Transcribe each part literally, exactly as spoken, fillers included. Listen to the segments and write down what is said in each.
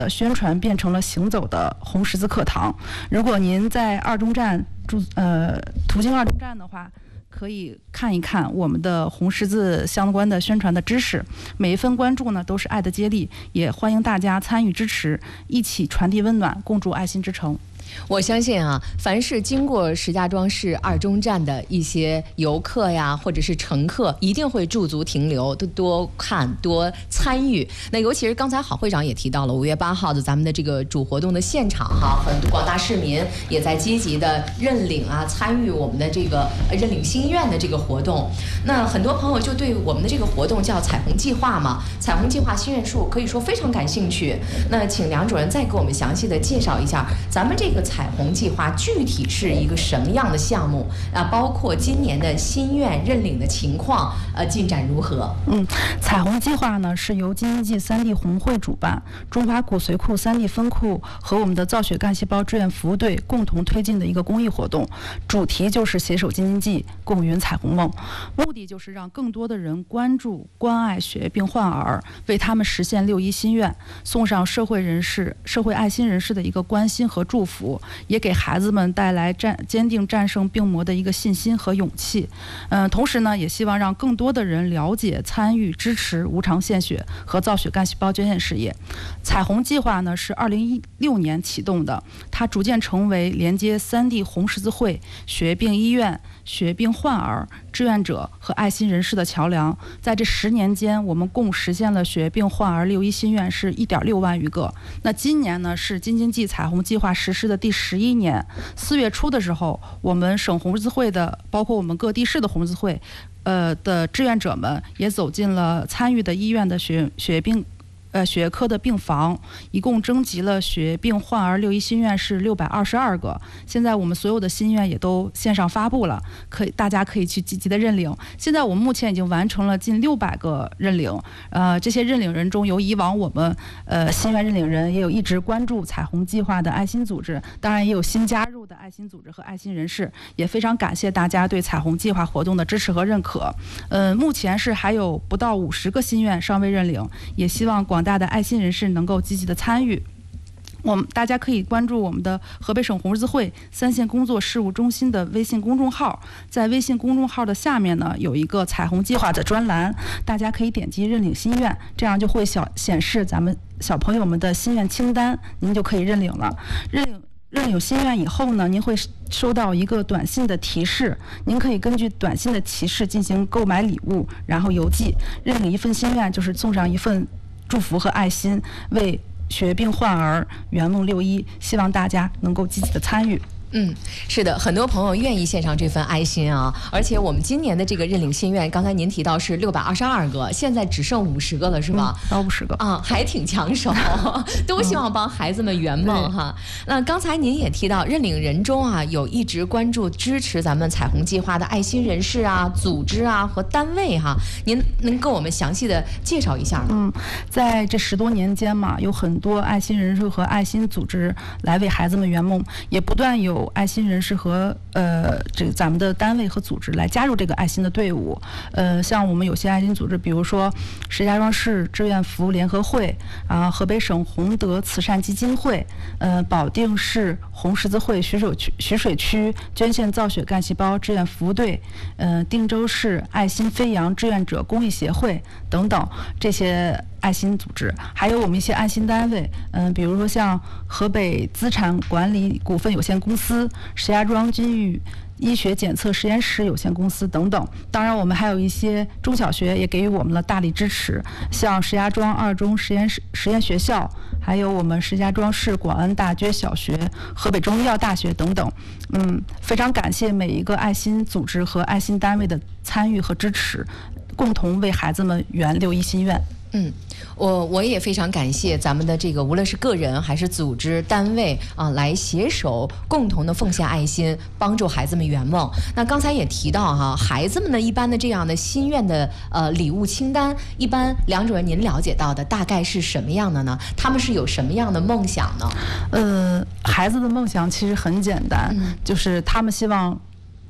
呃，宣传变成了行走的红十字课堂。如果您在二中站住呃途经二中站的话，可以看一看我们的红十字相关的宣传的知识。每一份关注呢，都是爱的接力，也欢迎大家参与支持，一起传递温暖，共筑爱心之城。 我相信啊，凡是经过石家庄市二中站的一些游客呀，或者是乘客，一定会驻足停留，多多看，多参与。那尤其是刚才郝会长也提到了，五月八号的咱们的这个主活动的现场哈，很多广大市民也在积极的认领啊，参与我们的这个认领心愿的这个活动。那很多朋友就对我们的这个活动叫彩虹计划嘛，彩虹计划心愿树可以说非常感兴趣。那请梁主任再给我们详细的介绍一下咱们这个彩虹计划具体是一个什么样的项目啊？包括今年的心愿认领的情况，呃，进展如何？ 嗯，彩虹计划呢是由京津冀三地红会主办，中华骨髓库三地分库和我们的造血干细胞志愿服务队共同推进的一个公益活动，主题就是携手京津冀，共圆彩虹梦。目的就是让更多的人关注、关爱血液病患儿，为他们实现六一心愿，送上社会人士、社会爱心人士的一个关心和祝福。也给孩子们带来战坚定战胜病魔的一个信心和勇气。嗯、呃，同时呢，也希望让更多的人了解、参与、支持无偿献血和造血干细胞捐献事业。彩虹计划呢是二零一六年启动的，它逐渐成为连接三地红十字会、血液病医院、血液病患儿、志愿者和爱心人士的桥梁。在这十年间，我们共实现了血液病患儿六一心愿是一点六万余个。那今年呢是京津冀彩虹计划实施的第十一年。四月初的时候，我们省红十字会的，包括我们各地市的红十字会，呃的志愿者们也走进了参与的医院的血血液病。呃，血液科的病房一共征集了血液病患儿六一心愿是六百二十二个。现在我们所有的心愿也都线上发布了，可以大家可以去积极的认领。现在我们目前已经完成了近六百个认领。呃，这些认领人中，有以往我们呃心愿认领人，也有一直关注彩虹计划的爱心组织，当然也有新加入的爱心组织和爱心人士。也非常感谢大家对彩虹计划活动的支持和认可。呃，目前是还有不到五十个心愿尚未认领，也希望广大的爱心人士能够积极的参与。我们大家可以关注我们的河北省红十字会三线工作事务中心的微信公众号，在微信公众号的下面呢有一个彩虹计划的专栏，大家可以点击认领心愿，这样就会小显示咱们小朋友们的心愿清单，您就可以认领了。认领认领心愿以后呢，您会收到一个短信的提示，您可以根据短信的提示进行购买礼物，然后邮寄。认领一份心愿就是送上一份祝福和爱心，为血液病患儿圆梦六一，希望大家能够积极的参与。 嗯，是的，很多朋友愿意献上这份爱心啊！而且我们今年的这个认领心愿，刚才您提到是六百二十二个，现在只剩五十个了，是吧？ 嗯，到五十个啊，还挺抢手，都希望帮孩子们圆梦哈。那刚才您也提到，认领人中啊，有一直关注支持咱们彩虹计划的爱心人士啊、组织啊和单位哈，您能跟我们详细的介绍一下吗？ 嗯，在这十多年间嘛，有很多爱心人士和爱心组织来为孩子们圆梦，也不断有爱心人士和呃这个咱们的单位和组织来加入这个爱心的队伍。呃，像我们有些爱心组织，比如说石家庄市志愿服务联合会啊、河北省洪德慈善基金会、呃保定市红十字会徐水区徐水区捐献造血干细胞志愿服务队、呃定州市爱心飞扬志愿者公益协会等等这些爱心组织，还有我们一些爱心单位，嗯、呃，比如说像河北资产管理股份有限公司、石家庄金域医学检测实验室有限公司等等。当然，我们还有一些中小学也给予我们了大力支持，像石家庄二中实验室实验学校，还有我们石家庄市广安大街小学、河北中医药大学等等。嗯，非常感谢每一个爱心组织和爱心单位的参与和支持，共同为孩子们圆六一心愿。 嗯，我我也非常感谢咱们的这个无论是个人还是组织单位啊，来携手共同的奉献爱心，帮助孩子们圆梦。那刚才也提到哈、啊，孩子们呢一般的这样的心愿的呃礼物清单，一般梁主任您了解到的大概是什么样的呢？他们是有什么样的梦想呢？ 呃，孩子的梦想其实很简单，嗯、就是他们希望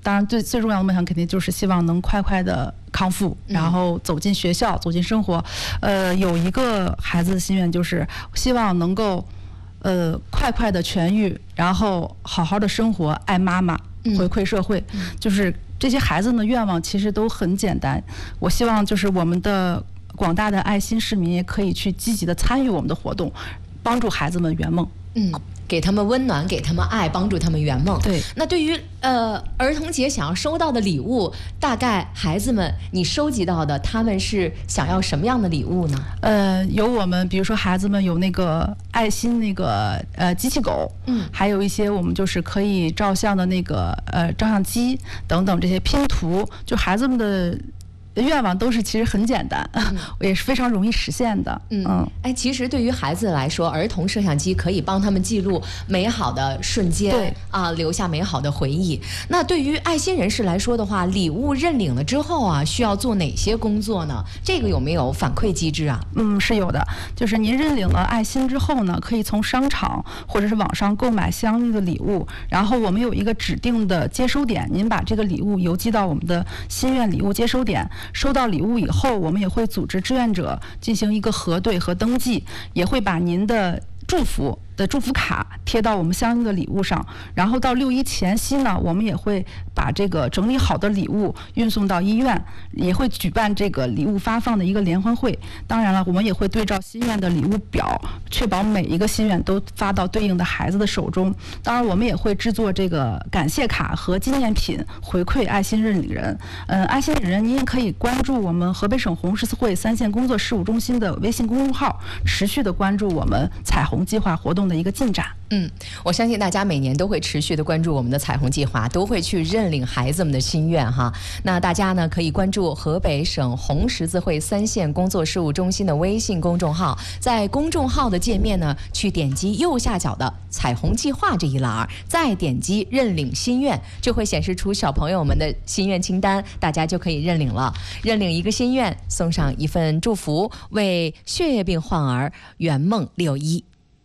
当然最最重要的梦想肯定就是希望能快快的康复，然后走进学校，走进生活。呃，有一个孩子的心愿就是希望能够，呃，快快的痊愈，然后好好的生活，爱妈妈，回馈社会。就是这些孩子的愿望其实都很简单。我希望就是我们的广大的爱心市民也可以去积极的参与我们的活动，帮助孩子们圆梦。 嗯。给他们温暖，给他们爱，帮助他们圆梦。 对， 那对于呃儿童节想要收到的礼物，大概孩子们你收集到的，他们是想要什么样的礼物呢？ 呃，有我们比如说孩子们有那个爱心那个呃机器狗，嗯，还有一些我们就是可以照相的那个呃照相机等等这些拼图，就孩子们的愿望都是其实很简单，嗯、也是非常容易实现的。 嗯，嗯哎，其实对于孩子来说，儿童摄像机可以帮他们记录美好的瞬间，对啊，留下美好的回忆。那对于爱心人士来说的话，礼物认领了之后啊，需要做哪些工作呢？这个有没有反馈机制啊？ 嗯，是有的。就是您认领了爱心之后呢，可以从商场或者是网上购买相应的礼物，然后我们有一个指定的接收点，您把这个礼物邮寄到我们的心愿礼物接收点。收到礼物以后，我们也会组织志愿者进行一个核对和登记，也会把您的祝福的祝福卡贴到我们相应的礼物上，然后到六一前夕呢，我们也会把这个整理好的礼物运送到医院，也会举办这个礼物发放的一个联欢会。当然了，我们也会对照心愿的礼物表，确保每一个心愿都发到对应的孩子的手中。当然，我们也会制作这个感谢卡和纪念品回馈爱心认领人。嗯，爱心认领人，您也可以关注我们河北省红十字会三线工作事务中心的微信公众号，持续的关注我们彩虹计划活动的一个进展。 嗯，我相信大家每年都会持续的关注我们的彩虹计划，都会去认领孩子们的心愿哈。那大家呢可以关注河北省红十字会三线工作事务中心的微信公众号，在公众号的界面呢，去点击右下角的彩虹计划这一栏，再点击认领心愿，就会显示出小朋友们的心愿清单，大家就可以认领了。认领一个心愿，送上一份祝福，为血液病患儿圆梦六一。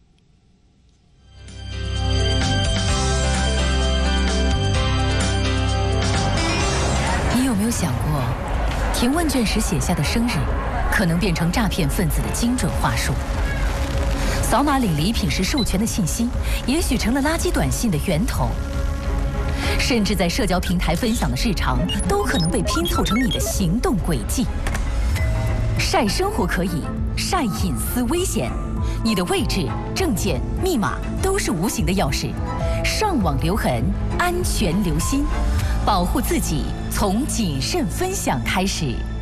你有没有想过，填问卷时写下的生日，可能变成诈骗分子的精准话术？扫码领礼品时授权的信息，也许成了垃圾短信的源头。甚至在社交平台分享的日常，都可能被拼凑成你的行动轨迹。晒生活可以，晒隐私危险。你的位置、证件、密码都是无形的钥匙，上网留痕，安全留心。保护自己，从谨慎分享开始。